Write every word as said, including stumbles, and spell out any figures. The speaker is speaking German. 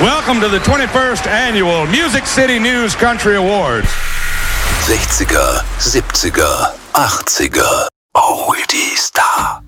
Welcome to the twenty-first Annual Music City News Country Awards. sechziger, siebziger, achtziger. Already Star.